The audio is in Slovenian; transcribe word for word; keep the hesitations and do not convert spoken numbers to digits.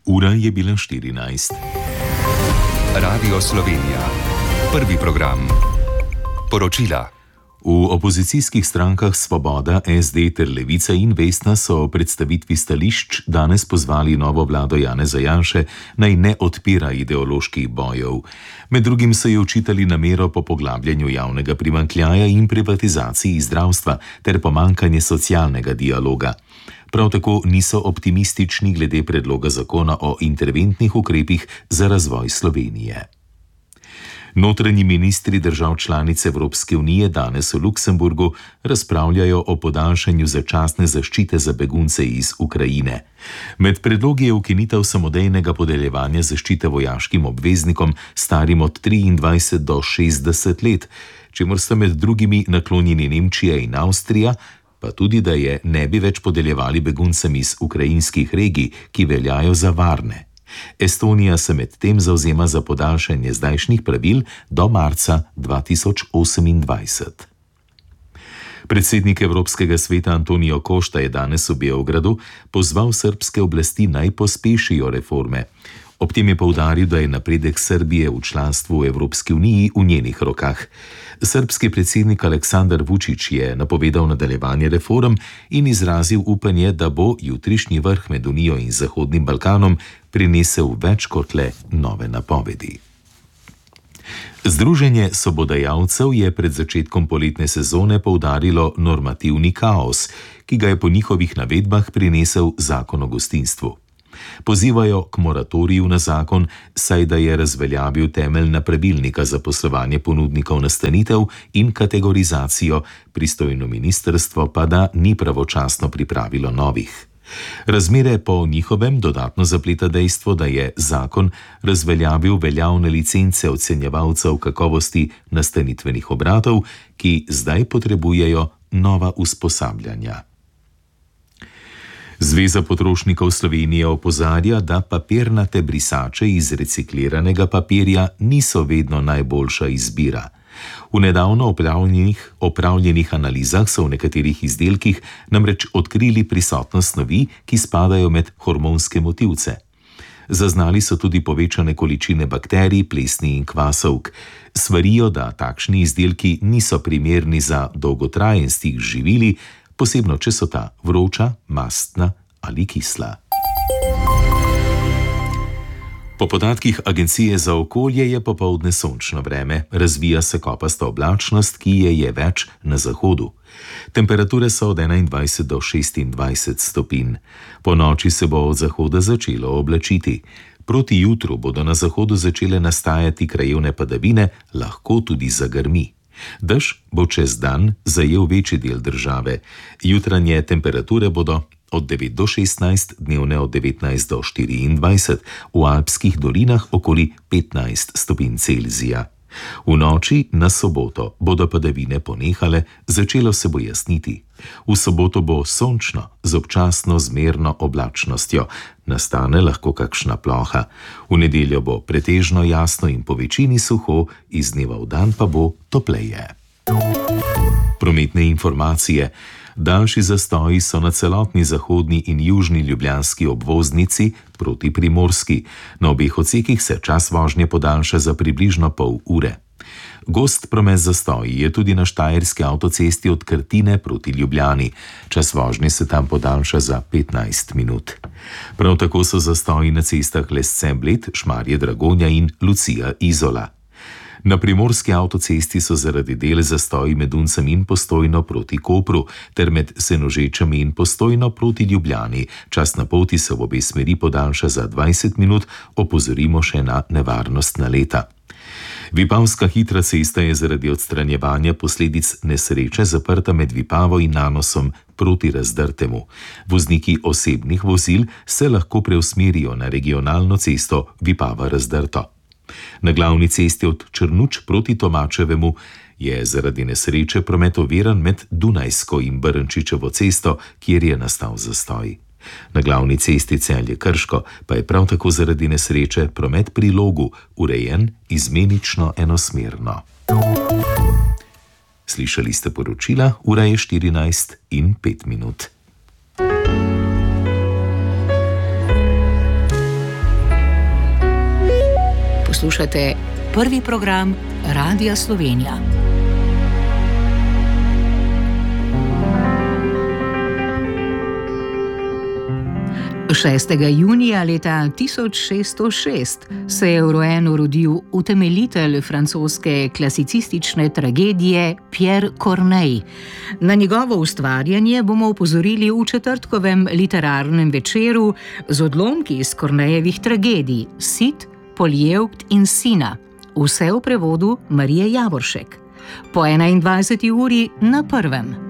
Ura je bila štirinajst. Radio Slovenija. Prvi program. Poročila. V opozicijskih strankah Svoboda, es de ter Levica in Vesna so o predstavitvi stališč danes pozvali novo vlado Janeza Janše, naj ne odpira ideoloških bojev. Med drugim so ji očitali namero po poglabljanju javnega primanjkljaja in privatizaciji zdravstva ter pomanjkanje socialnega dialoga. Prav tako niso optimistični glede predloga zakona o interventnih ukrepih za razvoj Slovenije. Notranji ministri držav članic Evropske unije danes v Luksemburgu razpravljajo o podaljšanju začasne zaščite za begunce iz Ukrajine. Med predlogi je ukinitev samodejnega podeljevanja zaščite vojaškim obveznikom starim od triindvajset do šestdeset let, čemur sta med drugimi naklonjeni Nemčija in Avstrija, pa tudi, da je ne bi več podeljevali beguncem iz ukrajinskih regij, ki veljajo za varne. Estonija se medtem zavzema za podaljšanje zdajšnjih pravil do marca dva tisoč osemindvajset. Predsednik Evropskega sveta Antonio Costa je danes v Beogradu pozval srbske oblasti naj pospešijo reforme. Ob tem je poudaril, da je napredek Srbije v članstvu v Evropski uniji v njenih rokah. Srbski predsednik Aleksandar Vučić je napovedal nadaljevanje reform in izrazil upanje, da bo jutrišnji vrh med Unijo in Zahodnim Balkanom prinesel več kot le nove napovedi. Združenje sobodajalcev je pred začetkom poletne sezone poudarilo normativni kaos, ki ga je po njihovih navedbah prinesel zakon o gostinstvu. Pozivajo k moratoriju na zakon, saj da je razveljavil temeljna pravilnika za poslovanje ponudnikov nastanitev in kategorizacijo, pristojno ministrstvo pa da ni pravočasno pripravilo novih. Razmere po njihovem dodatno zapleta dejstvo, da je zakon razveljavil veljavne licence ocenjevalcev kakovosti nastanitvenih obratov, ki zdaj potrebujejo nova usposabljanja. Zveza potrošnikov Slovenije opozarja, da papirnate brisače iz recikliranega papirja niso vedno najboljša izbira. V nedavno opravljenih, opravljenih analizah so v nekaterih izdelkih namreč odkrili prisotnost snovi, ki spadajo med hormonske motilce. Zaznali so tudi povečane količine bakterij, plesni in kvasovk. Svarijo, da takšni izdelki niso primerni za dolgotrajen stik z živili, posebno če so ta vroča, mastna ali kisla. Po podatkih Agencije za okolje je popoldne sončno vreme, razvija se kopasta oblačnost, ki je je več na zahodu. Temperature so od enaindvajset do šestindvajset stopinj. Po noči se bo od zahoda začelo oblačiti. Proti jutru bodo na zahodu začele nastajati krajevne padavine, lahko tudi zagrmi. Dež bo čez dan zajel večji del države. Jutranje temperature bodo od devet do šestnajst, dnevne od devetnajst do štiriindvajset, v alpskih dolinah okoli petnajst stopinj Celzija. V noči na soboto bodo padavine ponehale, začelo se bo jasniti. V soboto bo sončno z občasno zmerno oblačnostjo, nastane lahko kakšna ploha. V nedeljo bo pretežno jasno in po večini suho, iz dneva v dan pa bo topleje. Prometne informacije. Daljši zastoji so na celotni zahodni in južni ljubljanski obvoznici proti Primorski. Na obeh odsekih se čas vožnje podaljša za približno pol ure. Gost promet zastoji je tudi na štajerski avtocesti od Krtine proti Ljubljani. Čas vožnje se tam podaljša za petnajst minut. Prav tako so zastoji na cestah Lesce-Bled, Šmarje-Dragonja in Lucija-Izola. Na primorski avtocesti so zaradi del zastoji med Uncem in Postojno proti Kopru ter med Senožečami in Postojno proti Ljubljani. Čas na poti se v obe smeri podaljša za dvajset minut, opozorimo še na nevarnost naleta. Vipavska hitra cesta je zaradi odstranjevanja posledic nesreče zaprta med Vipavo in Nanosom proti Razdrtemu. Vozniki osebnih vozil se lahko preusmerijo na regionalno cesto Vipava-Razdrto. Na glavni cesti od Črnuč proti Tomačevemu je zaradi nesreče promet oviran med Dunajsko in Brnčičevo cesto, kjer je nastal zastoj. Na glavni cesti Celje-Krško pa je prav tako zaradi nesreče promet pri Logu urejen izmenično enosmerno. Slišali ste poročila, ura je štirinajst in pet minut. Poslušate prvi program Radia Slovenija. šestega junija leta tisoč šeststo šest se je v Rouenu rodil utemeljitelj francoske klasicistične tragedije Pierre Corneille. Na njegovo ustvarjanje bomo opozorili v četrtkovem literarnem večeru z odlomki iz Corneillevih tragedij Cid, Poljeukt in Sina. Vse v prevodu Marije Javoršek. Po enaindvajseti uri na prvem.